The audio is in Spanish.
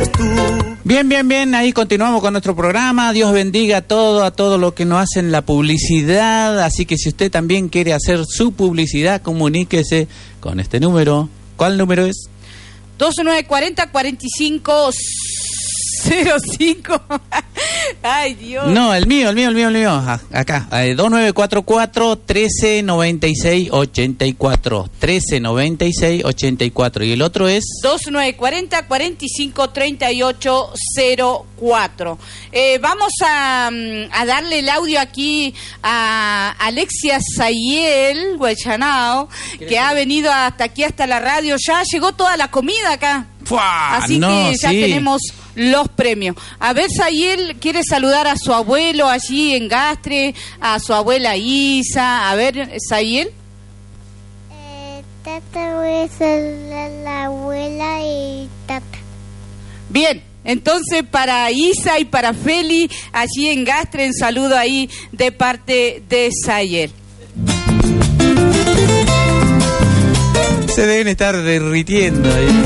eres tú. Bien, ahí continuamos con nuestro programa. Dios bendiga a todo lo que nos hacen la publicidad. Así que si usted también quiere hacer su publicidad, comuníquese con este número. ¿Cuál número es? 2940-4505. Ay, Dios. No, el mío. Acá, 2944-1396-84. 1396-84. Y el otro es 2940-4538-04. Vamos a darle el audio aquí a Alexia Sayel Guaycanao, que ha venido hasta aquí, hasta la radio. Ya llegó toda la comida acá. Así que ya tenemos los premios. A ver, Sayel quiere saludar a su abuelo allí en Gastre, a su abuela Isa. A ver, Sayel. Tata, voy a saludar a la abuela y tata. Bien, entonces para Isa y para Feli allí en Gastre, un saludo ahí de parte de Sayel. Se deben estar derritiendo ahí.